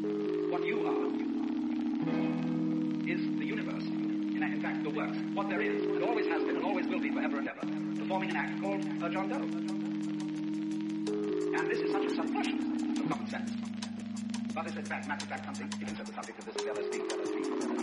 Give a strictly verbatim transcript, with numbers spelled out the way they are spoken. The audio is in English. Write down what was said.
What you are is the universe. In, in fact, the works. What there is, and always has been, and always will be forever and ever, performing an act called a John Doe. And this is such a subversion of common sense. But it's in fact, matter of fact, something, it is the subject of this L S D.